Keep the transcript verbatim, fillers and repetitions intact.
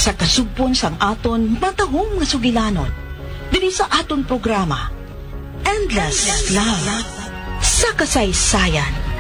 sa kasugpon sang aton matahong nga sugilanon dili sa aton programa Endless Love sa kasaysayan.